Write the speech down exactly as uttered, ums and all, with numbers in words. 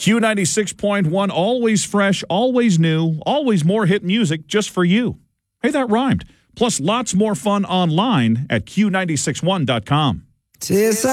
Q ninety-six point one, always fresh, always new, always more hit music just for you. Hey, that rhymed. Plus lots more fun online at Q nine six one dot com.